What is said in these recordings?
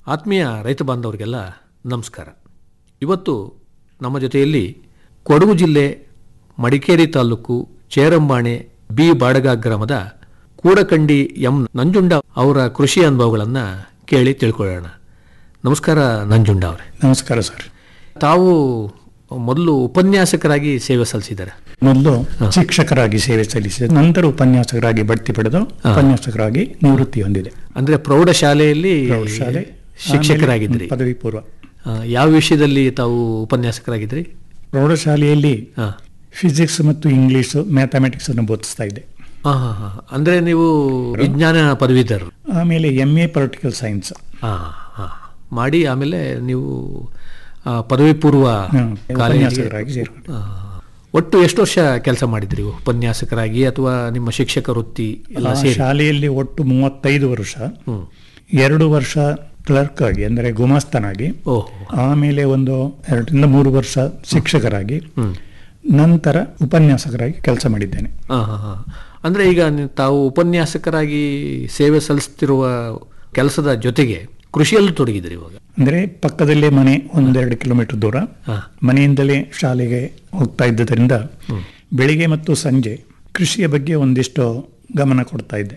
ಆತ್ಮೀಯ ರೈತ ಬಾಂಧವರಿಗೆಲ್ಲ ನಮಸ್ಕಾರ. ಇವತ್ತು ನಮ್ಮ ಜೊತೆಯಲ್ಲಿ ಕೊಡಗು ಜಿಲ್ಲೆ ಮಡಿಕೇರಿ ತಾಲೂಕು ಚೇರಂಬಾಣೆ ಬಿ ಬಾಡಗ ಗ್ರಾಮದ ಕೂಡಕಂಡಿ ಎಂ ನಂಜುಂಡ ಅವರ ಕೃಷಿ ಅನುಭವಗಳನ್ನು ಕೇಳಿ ತಿಳ್ಕೊಳ್ಳೋಣ. ನಮಸ್ಕಾರ ನಂಜುಂಡ ಅವರೇ. ನಮಸ್ಕಾರ ಸರ್. ತಾವು ಮೊದಲು ಉಪನ್ಯಾಸಕರಾಗಿ ಸೇವೆ ಸಲ್ಲಿಸಿದ್ದಾರೆ. ಮೊದಲು ಶಿಕ್ಷಕರಾಗಿ ಸೇವೆ ಸಲ್ಲಿಸಿದೆ, ನಂತರ ಉಪನ್ಯಾಸಕರಾಗಿ ಬಡ್ತಿ ಪಡೆದು ಉಪನ್ಯಾಸಕರಾಗಿ ನಿವೃತ್ತಿ ಹೊಂದಿದೆ. ಅಂದರೆ ಪ್ರೌಢಶಾಲೆಯಲ್ಲಿ ಪ್ರೌಢಶಾಲೆ ಶಿಕ್ಷಕರಾಗಿದ್ರಿ. ಪದವಿ ಪೂರ್ವ. ಯಾವ ವಿಷಯದಲ್ಲಿ ತಾವು ಉಪನ್ಯಾಸಕರಾಗಿದ್ರಿ? ಪ್ರೌಢಶಾಲೆಯಲ್ಲಿ ಫಿಸಿಕ್ಸ್ ಮತ್ತು ಇಂಗ್ಲಿಷ್ ಮ್ಯಾಥಮೆಟಿಕ್ಸ್ ಅನ್ನು ಬೋಧಿಸ್ತಾ ಇದ್ದೆ. ಅಂದ್ರೆ ನೀವು ವಿಜ್ಞಾನ ಪದವೀಧರರು. ಆಮೇಲೆ MA ಪೊಲಿಟಿಕಲ್ ಸೈನ್ಸ್ ಮಾಡಿ ಆಮೇಲೆ ನೀವು ಪದವಿ ಪೂರ್ವ ಉಪನ್ಯಾಸಕರಾಗಿ ಸೇರಿಕೊಂಡೆ. ಒಟ್ಟು ಎಷ್ಟು ವರ್ಷ ಕೆಲಸ ಮಾಡಿದ್ರಿ ಉಪನ್ಯಾಸಕರಾಗಿ ಅಥವಾ ನಿಮ್ಮ ಶಿಕ್ಷಕ ವೃತ್ತಿ ಎಲ್ಲ ಸೇರಿ? ಶಾಲೆಯಲ್ಲಿ ಒಟ್ಟು 35 ವರ್ಷ, 2 ವರ್ಷ ಕ್ಲರ್ಕ್ ಆಗಿ ಅಂದರೆ ಗುಮಾಸ್ತನಾಗಿ, ಆಮೇಲೆ 2 ರಿಂದ 3 ವರ್ಷ ಶಿಕ್ಷಕರಾಗಿ, ನಂತರ ಉಪನ್ಯಾಸಕರಾಗಿ ಕೆಲಸ ಮಾಡಿದ್ದೇನೆ. ಅಂದ್ರೆ ಈಗ ತಾವು ಉಪನ್ಯಾಸಕರಾಗಿ ಸೇವೆ ಸಲ್ಲಿಸ್ತಿರುವ ಕೆಲಸದ ಜೊತೆಗೆ ಕೃಷಿಯಲ್ಲೂ ತೊಡಗಿದ್ರಿ. ಇವಾಗ ಅಂದರೆ ಪಕ್ಕದಲ್ಲೇ ಮನೆ, 1-2 ಕಿಲೋಮೀಟರ್ ದೂರ, ಮನೆಯಿಂದಲೇ ಶಾಲೆಗೆ ಹೋಗ್ತಾ ಇದ್ದರಿಂದ ಬೆಳಿಗ್ಗೆ ಮತ್ತು ಸಂಜೆ ಕೃಷಿಯ ಬಗ್ಗೆ ಒಂದಿಷ್ಟು ಗಮನ ಕೊಡ್ತಾ ಇದ್ದೆ.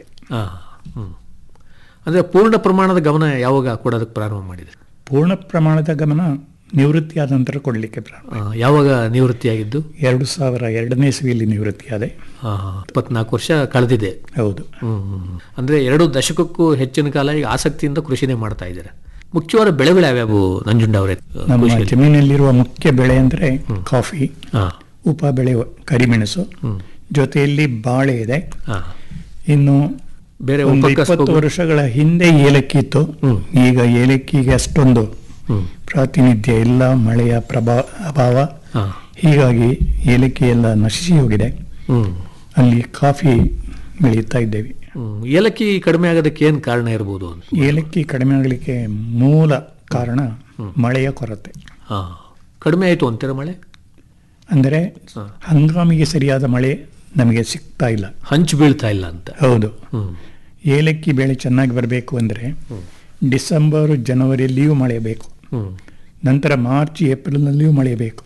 ಅಂದರೆ ಪೂರ್ಣ ಪ್ರಮಾಣದ ಗಮನ ಯಾವಾಗ ಕೊಡೋದಕ್ಕೆ ಪ್ರಾರಂಭ ಮಾಡಿದ್ರಿ? ಪೂರ್ಣ ಪ್ರಮಾಣದ ಗಮನ ನಿವೃತ್ತಿಯಾದ ನಂತರ ಕೊಡಲಿಕ್ಕೆ ಪ್ರಾರಂಭ. ಯಾವಾಗ ನಿವೃತ್ತಿಯಾಗಿದ್ದು? 2002ನೇ ಇಸವಿಯಲ್ಲಿ ನಿವೃತ್ತಿಯಾದೆ. 24 ವರ್ಷ ಕಳೆದಿದೆ. ಹೌದು. ಅಂದರೆ 2 ದಶಕಕ್ಕೂ ಹೆಚ್ಚಿನ ಕಾಲ ಈಗ ಆಸಕ್ತಿಯಿಂದ ಕೃಷಿನೇ ಮಾಡ್ತಾ ಇದ್ದಾರೆ. ಮುಖ್ಯವಾದ ಬೆಳೆಗಳು ಯಾವ್ಯಾವು ನಂಜುಂಡ ಅವರೇ? ನಮ್ಮ ಜಮೀನಲ್ಲಿರುವ ಮುಖ್ಯ ಬೆಳೆ ಅಂದರೆ ಕಾಫಿ, ಉಪ ಬೆಳೆ ಕರಿಮೆಣಸು, ಜೊತೆಯಲ್ಲಿ ಬಾಳೆ ಇದೆ. ಇನ್ನು ಬೇರೆ 20 ವರ್ಷಗಳ ಹಿಂದೆ ಏಲಕ್ಕಿ ಇತ್ತು. ಈಗ ಏಲಕ್ಕಿಗೆ ಅಷ್ಟೊಂದು ಪ್ರಾತಿನಿಧ್ಯ ಇಲ್ಲ, ಮಳೆಯ ಅಭಾವ. ಹೀಗಾಗಿ ಏಲಕ್ಕಿ ಎಲ್ಲ ನಶಿಸಿ ಹೋಗಿದೆ. ಅಲ್ಲಿ ಕಾಫಿ ಬೆಳೆಯುತ್ತಾ ಇದ್ದೇವೆ. ಏಲಕ್ಕಿ ಕಡಿಮೆ ಆಗೋದಕ್ಕೆ ಏನು ಕಾರಣ ಇರ್ಬೋದು? ಏಲಕ್ಕಿ ಕಡಿಮೆ ಆಗಲಿಕ್ಕೆ ಮೂಲ ಕಾರಣ ಮಳೆಯ ಕೊರತೆ. ಕಡಿಮೆ ಆಯಿತು ಅಂತೀರ ಮಳೆ? ಅಂದರೆ ಹಂಗಾಮಿಗೆ ಸರಿಯಾದ ಮಳೆ ನಮಗೆ ಸಿಗ್ತಾ ಇಲ್ಲ, ಹಂಚು ಬೀಳ್ತಾ ಇಲ್ಲ ಅಂತ. ಹೌದು. ಏಲಕ್ಕಿ ಬೆಳೆ ಚೆನ್ನಾಗಿ ಬರಬೇಕು ಅಂದರೆ ಡಿಸೆಂಬರ್ ಜನವರಿಯಲ್ಲಿಯೂ ಮಳೆ ಬೇಕು, ನಂತರ ಮಾರ್ಚ್ ಏಪ್ರಿಲ್ನಲ್ಲಿಯೂ ಮಳೆ ಬೇಕು.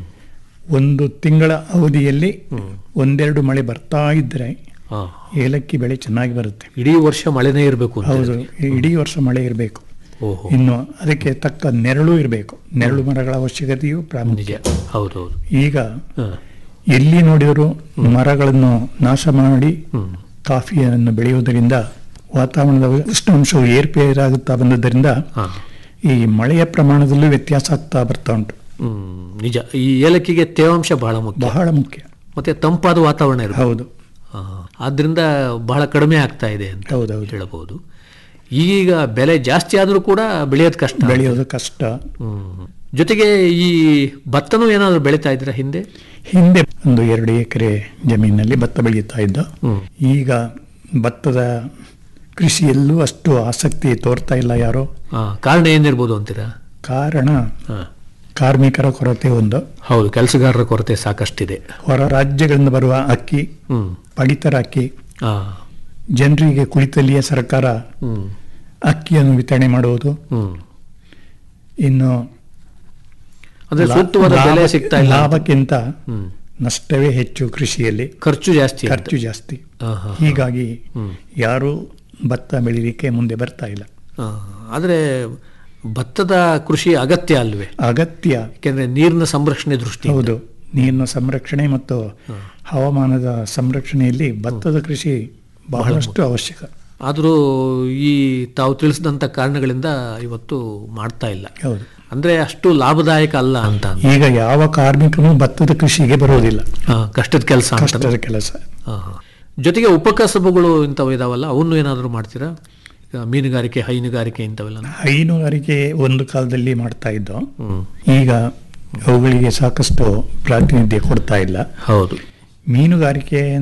1 ತಿಂಗಳ ಅವಧಿಯಲ್ಲಿ 1-2 ಮಳೆ ಬರ್ತಾ ಇದ್ದರೆ ಏಲಕ್ಕಿ ಬೆಳೆ ಚೆನ್ನಾಗಿ ಬರುತ್ತೆ. ಇಡೀ ವರ್ಷ ಮಳೆನೇ ಇರಬೇಕು? ಹೌದು, ಇಡೀ ವರ್ಷ ಮಳೆ ಇರಬೇಕು. ಇನ್ನು ಅದಕ್ಕೆ ತಕ್ಕ ನೆರಳು ಇರಬೇಕು. ನೆರಳು ಮರಗಳ ಅವಶ್ಯಕತೆಯು ಪ್ರಾಮುಖ್ಯ. ಹೌದೌದು. ಈಗ ಎಲ್ಲಿ ನೋಡಿದರೂ ಮರಗಳನ್ನು ನಾಶ ಮಾಡಿ ಕಾಫಿಯನ್ನು ಬೆಳೆಯುವುದರಿಂದ ವಾತಾವರಣದ ಉಷ್ಣಾಂಶವು ಏರ್ಪೇರಾಗುತ್ತಾ ಬಂದದ್ದರಿಂದ ಈ ಮಳೆಯ ಪ್ರಮಾಣದಲ್ಲೂ ವ್ಯತ್ಯಾಸ ಆಗ್ತಾ ಬರ್ತಾ ಉಂಟು. ನಿಜ. ಈ ಏಲಕ್ಕಿಗೆ ತೇವಾಂಶ ಬಹಳ ಮುಖ್ಯ, ಮತ್ತೆ ತಂಪಾದ ವಾತಾವರಣ ಇರುತ್ತೆ. ಹೌದು. ಆದ್ರಿಂದ ಬಹಳ ಕಡಿಮೆ ಆಗ್ತಾ ಇದೆ ಅಂತ ಹೇಳಬಹುದು. ಈಗ ಬೆಲೆ ಜಾಸ್ತಿ ಆದರೂ ಕೂಡ ಬೆಳೆಯೋದು ಕಷ್ಟ. ಜೊತೆಗೆ ಈ ಭತ್ತನೂ ಏನಾದರೂ ಬೆಳೀತಾ ಇದ್ರೆ? ಹಿಂದೆ 1-2 ಎಕರೆ ಜಮೀನಿನಲ್ಲಿ ಭತ್ತ ಬೆಳೆಯುತ್ತಾ ಇದ್ದ. ಈಗ ಭತ್ತದ ಕೃಷಿಯಲ್ಲೂ ಅಷ್ಟು ಆಸಕ್ತಿ ತೋರ್ತಾ ಇಲ್ಲ ಯಾರೋ. ಕಾರಣ ಏನಿರ್ಬೋದು ಅಂತೀರಾ? ಕಾರಣ ಕಾರ್ಮಿಕರ ಕೊರತೆ ಒಂದು. ಹೌದು, ಕೆಲಸಗಾರರ ಕೊರತೆ ಸಾಕಷ್ಟಿದೆ. ಹೊರ ರಾಜ್ಯಗಳಿಂದ ಬರುವ ಅಕ್ಕಿ, ಪಡಿತರ ಅಕ್ಕಿ, ಜನರಿಗೆ ಕುಳಿತಲ್ಲಿಯೇ ಸರ್ಕಾರ ಅಕ್ಕಿಯನ್ನು ವಿತರಣೆ ಮಾಡುವುದು. ಇನ್ನು ಲಾಭಕ್ಕಿಂತ ನಷ್ಟವೇ ಹೆಚ್ಚು ಕೃಷಿಯಲ್ಲಿ. ಖರ್ಚು ಜಾಸ್ತಿ. ಹೀಗಾಗಿ ಯಾರು ಭತ್ತ ಬೆಳಿಲಿಕ್ಕೆ ಮುಂದೆ ಬರ್ತಾ ಇಲ್ಲ. ಆದರೆ ಭತ್ತದ ಕೃಷಿ ಅಗತ್ಯ ಅಲ್ವೇ? ಅಗತ್ಯ. ಯಾಕೆಂದ್ರೆ ನೀರಿನ ಸಂರಕ್ಷಣೆ ದೃಷ್ಟಿ. ಹೌದು, ನೀರಿನ ಸಂರಕ್ಷಣೆ ಮತ್ತು ಹವಾಮಾನದ ಸಂರಕ್ಷಣೆಯಲ್ಲಿ ಭತ್ತದ ಕೃಷಿ ಬಹಳಷ್ಟು ಅವಶ್ಯಕ. ಆದರೂ ಈ ತಾವು ತಿಳಿಸಿದಂಥ ಕಾರಣಗಳಿಂದ ಇವತ್ತು ಮಾಡ್ತಾ ಇಲ್ಲ. ಹೌದು. ಅಂದ್ರೆ ಅಷ್ಟು ಲಾಭದಾಯಕ ಅಲ್ಲ ಅಂತ. ಈಗ ಯಾವ ಕಾರ್ಮಿಕನು ಭತ್ತದ ಕೃಷಿಗೆ ಬರೋದಿಲ್ಲ. ಕಷ್ಟದ ಕೆಲಸ. ಜೊತೆಗೆ ಉಪಕಸಬುಗಳು ಇಂಥವು ಇದಾವಲ್ಲ, ಅವನ್ನು ಏನಾದರೂ ಮಾಡ್ತೀರಾ? ಮೀನುಗಾರಿಕೆ, ಹೈನುಗಾರಿಕೆ ಇಂಥವೆಲ್ಲ? ಹೈನುಗಾರಿಕೆ ಒಂದು ಕಾಲದಲ್ಲಿ ಮಾಡ್ತಾ ಇದ್ದೋ, ಈಗ ಅವುಗಳಿಗೆ ಸಾಕಷ್ಟು ಪ್ರಾತಿನಿಧ್ಯ ಕೊಡ್ತಾ ಇಲ್ಲ. ಹೌದು. ಮೀನುಗಾರಿಕೆ